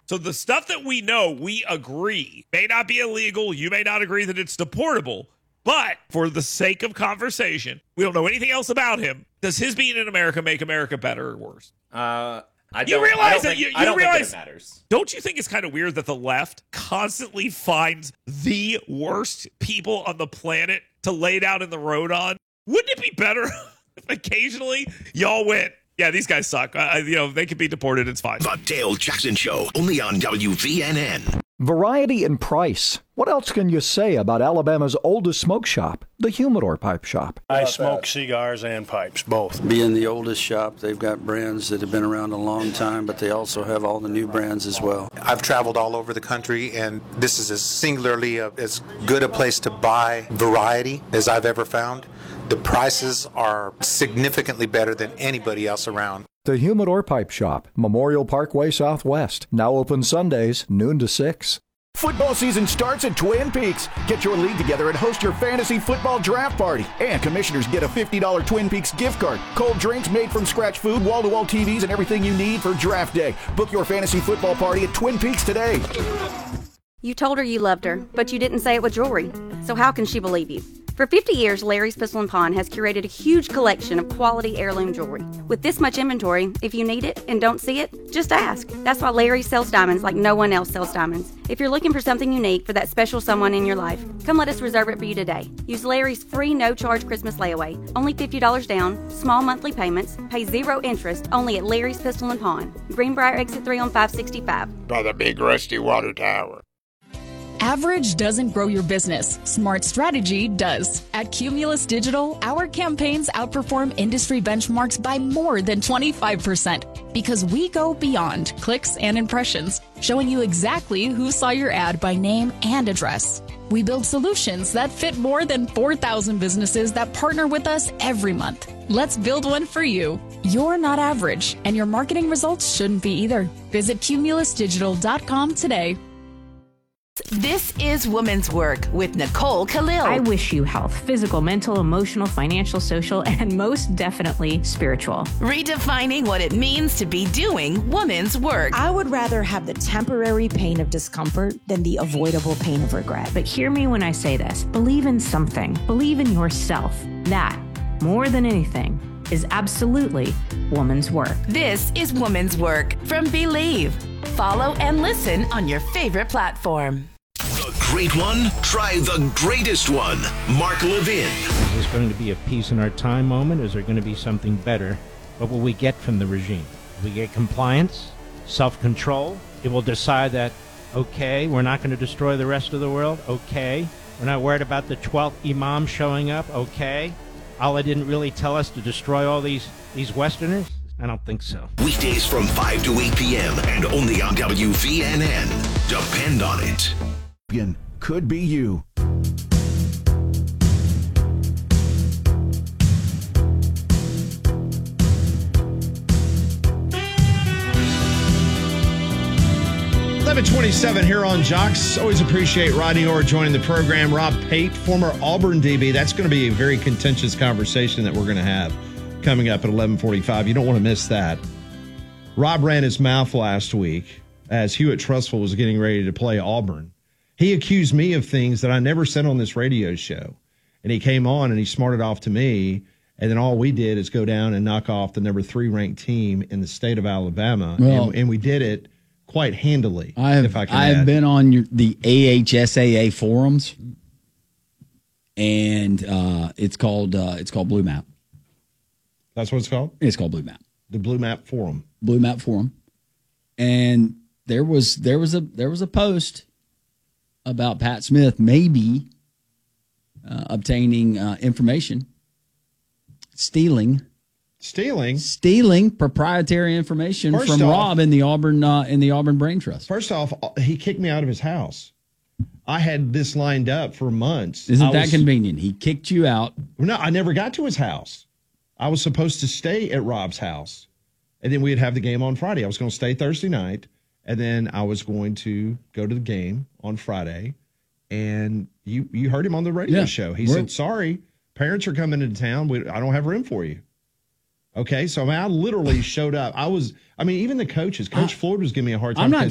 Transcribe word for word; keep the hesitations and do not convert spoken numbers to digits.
So the stuff that we know, we agree, may not be illegal. You may not agree that it's deportable. But for the sake of conversation, we don't know anything else about him. Does his being in America make America better or worse? Uh, I don't, you realize I don't that think, you, you I don't realize, think that it matters. Don't you think it's kind of weird that the left constantly finds the worst people on the planet to lay down in the road on? Wouldn't it be better if occasionally y'all went, yeah, these guys suck. Uh, you know, they could be deported. It's fine. The Dale Jackson Show, only on W V N N. Variety and price. What else can you say about Alabama's oldest smoke shop, the Humidor Pipe Shop? I smoke cigars and pipes, both. Being the oldest shop, they've got brands that have been around a long time, but they also have all the new brands as well. I've traveled all over the country, and this is as singularly a, as good a place to buy variety as I've ever found. The prices are significantly better than anybody else around. The Humidor Pipe Shop, Memorial Parkway Southwest. Now open Sundays, noon to six. Football season starts at Twin Peaks. Get your league together and host your fantasy football draft party. And commissioners get a fifty dollars Twin Peaks gift card. Cold drinks, made from scratch food, wall-to-wall T Vs, and everything you need for draft day. Book your fantasy football party at Twin Peaks today. You told her you loved her, but you didn't say it with jewelry. So how can she believe you? For fifty years, Larry's Pistol and Pawn has curated a huge collection of quality heirloom jewelry. With this much inventory, if you need it and don't see it, just ask. That's why Larry sells diamonds like no one else sells diamonds. If you're looking for something unique for that special someone in your life, come let us reserve it for you today. Use Larry's free no-charge Christmas layaway. Only fifty dollars down, small monthly payments, pay zero interest, only at Larry's Pistol and Pawn. Greenbrier Exit three on five sixty-five. By the big rusty water tower. Average doesn't grow your business. Smart strategy does. At Cumulus Digital, our campaigns outperform industry benchmarks by more than twenty-five percent because we go beyond clicks and impressions, showing you exactly who saw your ad by name and address. We build solutions that fit more than four thousand businesses that partner with us every month. Let's build one for you. You're not average, and your marketing results shouldn't be either. Visit cumulus digital dot com today. This is Women's Work with Nicole Khalil. I wish you health, physical, mental, emotional, financial, social, and most definitely spiritual. Redefining what it means to be doing women's work. I would rather have the temporary pain of discomfort than the avoidable pain of regret. But hear me when I say this. Believe in something. Believe in yourself. That, more than anything, is absolutely woman's work. This is Woman's Work from Believe. Follow and listen on your favorite platform. The great one? Try the greatest one. Mark Levin. Is this going to be a peace in our time moment? Or is there going to be something better? What will we get from the regime? We get compliance, self-control. It will decide that, okay, we're not going to destroy the rest of the world. Okay. We're not worried about the twelfth imam showing up. Okay. Allah didn't really tell us to destroy all these, these Westerners? I don't think so. Weekdays from five to eight p.m. and only on W V N N. Depend on it. Could be you. eleven twenty-seven here on Jocks. Always appreciate Rodney Orr joining the program. Rob Pate, former Auburn D B. That's going to be a very contentious conversation that we're going to have coming up at eleven forty-five. You don't want to miss that. Rob ran his mouth last week as Hewitt Trustful was getting ready to play Auburn. He accused me of things that I never said on this radio show. And he came on and he smarted off to me. And then all we did is go down and knock off the number three ranked team in the state of Alabama. Well, and, and we did it quite handily. I have, if I can I have add. been on your, the A H S A A forums, and uh, it's called uh, it's called Blue Map. That's what it's called? It's called Blue Map. The Blue Map Forum. Blue Map Forum. And there was there was a there was a post about Pat Smith maybe uh, obtaining uh, information, stealing, stealing, stealing proprietary information First from off, Rob in the Auburn uh, in the Auburn Brain Trust. First off, he kicked me out of his house. I had this lined up for months. Isn't I that was, convenient? He kicked you out. No, I never got to his house. I was supposed to stay at Rob's house, and then we'd have the game on Friday. I was going to stay Thursday night, and then I was going to go to the game on Friday. And you you heard him on the radio Yeah. show. He We're- said, sorry, parents are coming into town. We, I don't have room for you. Okay, so I, mean, I literally showed up. I was, I mean, even the coaches, Coach I, Floyd was giving me a hard time. I'm not